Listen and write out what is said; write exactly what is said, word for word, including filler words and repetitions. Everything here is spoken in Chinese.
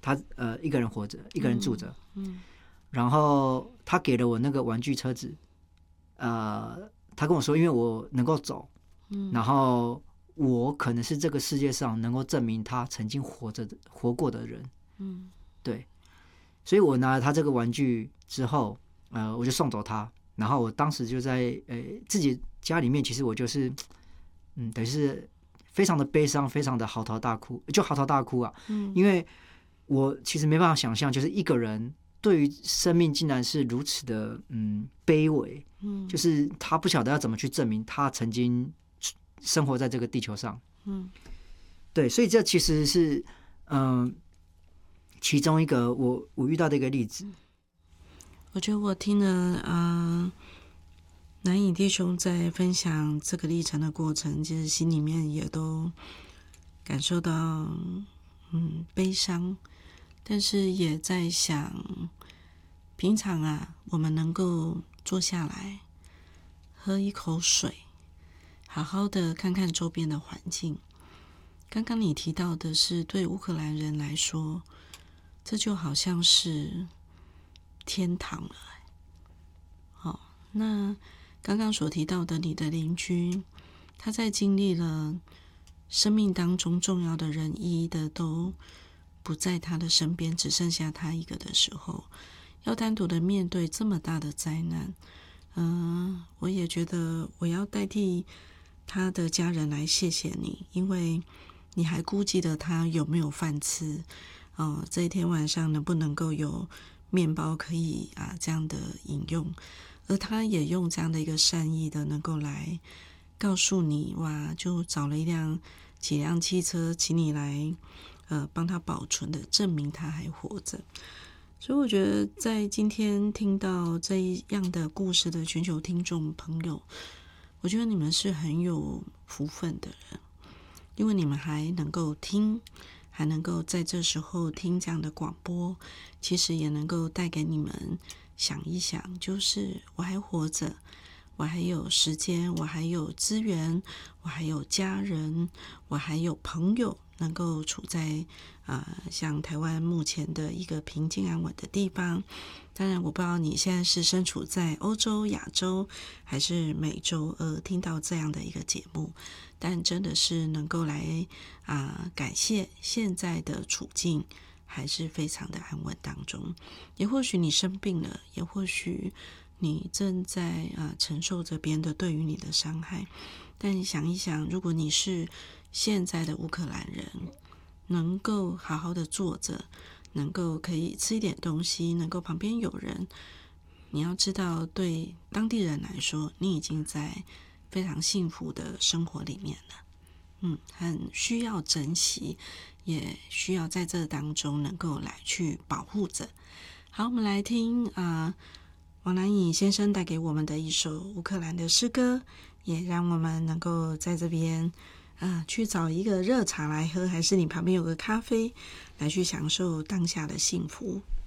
他呃一个人活着，一个人住着， 嗯，嗯然后他给了我那个玩具车子，呃，他跟我说，因为我能够走， 嗯， 然后我可能是这个世界上能够证明他曾经活着的活过的人， 嗯， 对，所以我拿了他这个玩具之后，呃，我就送走他，然后我当时就在呃自己家里面，其实我就是，嗯，等于是非常的悲伤，非常的嚎啕大哭，就嚎啕大哭啊， 嗯， 因为我其实没办法想象，就是一个人对于生命竟然是如此的嗯卑微， 嗯， 就是他不晓得要怎么去证明他曾经生活在这个地球上， 嗯， 对，所以这其实是嗯、呃其中一个我我遇到的一个例子。 我觉得我听了啊，南影弟兄在分享这个历程的过程，其实心里面也都感受到嗯悲伤，但是也在想，平常啊，我们能够坐下来喝一口水，好好的看看周边的环境。刚刚你提到的是，对乌克兰人来说，这就好像是天堂了。好，那刚刚所提到的你的邻居，他在经历了生命当中重要的人一一的都不在他的身边，只剩下他一个的时候，要单独的面对这么大的灾难，嗯、呃，我也觉得我要代替他的家人来谢谢你，因为你还顾忌得他有没有饭吃，哦、呃，这一天晚上能不能够有面包可以啊这样的饮用，而他也用这样的一个善意的能够来告诉你，哇，就找了一辆几辆汽车，请你来呃帮他保存的，证明他还活着。所以我觉得在今天听到这样的故事的全球听众朋友，我觉得你们是很有福分的人，因为你们还能够听，还能够在这时候听这样的广播，其实也能够带给你们想一想，就是我还活着，我还有时间，我还有资源，我还有家人，我还有朋友能够处在啊、呃，像台湾目前的一个平静安稳的地方。当然我不知道你现在是身处在欧洲、亚洲还是美洲而听到这样的一个节目，但真的是能够来啊、呃、感谢现在的处境还是非常的安稳当中。也或许你生病了，也或许你正在啊、呃、承受着别人的对于你的伤害，但你想一想，如果你是现在的乌克兰人，能够好好的坐着，能够可以吃一点东西，能够旁边有人，你要知道对当地人来说，你已经在非常幸福的生活里面了。嗯，很需要珍惜，也需要在这当中能够来去保护着。好，我们来听啊、呃，王南颖先生带给我们的一首乌克兰的诗歌，也让我们能够在这边啊、呃、去找一个热茶来喝，还是你旁边有个咖啡，来去享受当下的幸福。